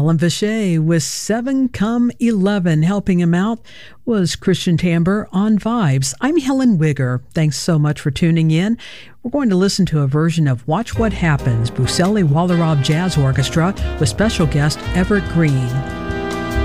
Alan Vache with 7 Come 11. Helping him out was Christian Tamber on Vibes. I'm Helen Wigger. Thanks so much for tuning in. We're going to listen to a version of Watch What Happens, Buseli Wallerov Jazz Orchestra with special guest Everett Green.